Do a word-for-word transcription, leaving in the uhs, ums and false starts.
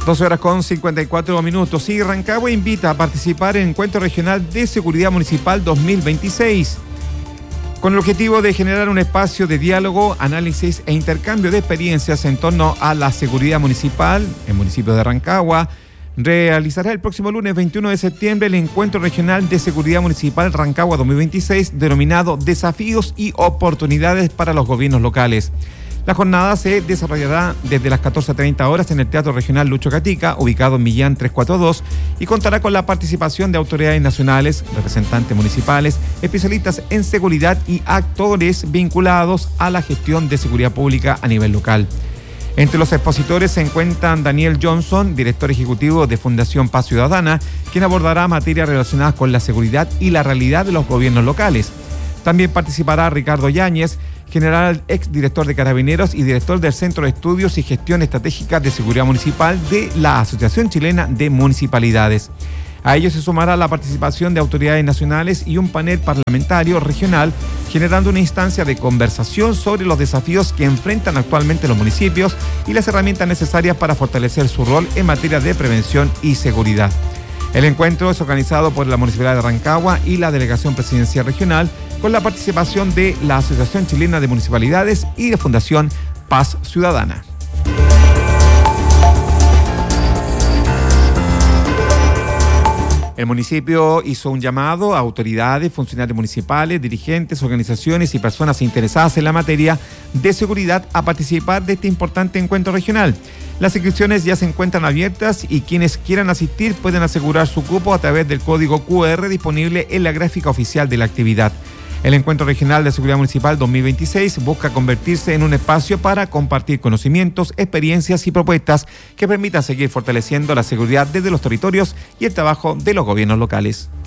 doce horas con cincuenta y cuatro minutos. Y Rancagua invita a participar en el Encuentro Regional de Seguridad Municipal dos mil veintiséis. Con el objetivo de generar un espacio de diálogo, análisis e intercambio de experiencias en torno a la seguridad municipal, el municipio de Rancagua realizará el próximo lunes veintiuno de septiembre el Encuentro Regional de Seguridad Municipal Rancagua dos mil veintiséis, denominado Desafíos y Oportunidades para los Gobiernos Locales. La jornada se desarrollará desde las catorce treinta horas en el Teatro Regional Lucho Gatica, ubicado en Millán trescientos cuarenta y dos, y contará con la participación de autoridades nacionales, representantes municipales, especialistas en seguridad y actores vinculados a la gestión de seguridad pública a nivel local. Entre los expositores se encuentran Daniel Johnson, director ejecutivo de Fundación Paz Ciudadana, quien abordará materias relacionadas con la seguridad y la realidad de los gobiernos locales. También participará Ricardo Yáñez, general exdirector de Carabineros y director del Centro de Estudios y Gestión Estratégica de Seguridad Municipal de la Asociación Chilena de Municipalidades. A ello se sumará la participación de autoridades nacionales y un panel parlamentario regional, generando una instancia de conversación sobre los desafíos que enfrentan actualmente los municipios y las herramientas necesarias para fortalecer su rol en materia de prevención y seguridad. El encuentro es organizado por la Municipalidad de Rancagua y la Delegación Presidencial Regional, con la participación de la Asociación Chilena de Municipalidades y la Fundación Paz Ciudadana. El municipio hizo un llamado a autoridades, funcionarios municipales, dirigentes, organizaciones y personas interesadas en la materia de seguridad a participar de este importante encuentro regional. Las inscripciones ya se encuentran abiertas y quienes quieran asistir pueden asegurar su cupo a través del código cu erre disponible en la gráfica oficial de la actividad. El Encuentro Regional de Seguridad Municipal dos mil veintiséis busca convertirse en un espacio para compartir conocimientos, experiencias y propuestas que permitan seguir fortaleciendo la seguridad desde los territorios y el trabajo de los gobiernos locales.